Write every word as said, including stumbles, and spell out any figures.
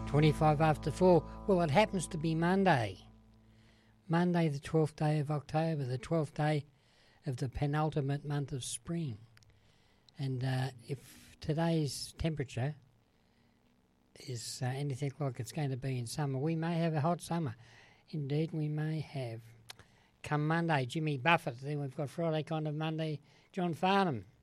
twenty-five after four. Well, it happens to be Monday. Monday, the twelfth day of October, the twelfth day of the penultimate month of spring. And uh, if today's temperature is uh, anything like it's going to be in summer, we may have a hot summer. Indeed, we may have. Come Monday, Jimmy Buffett. Then we've got Friday kind of Monday, John Farnham.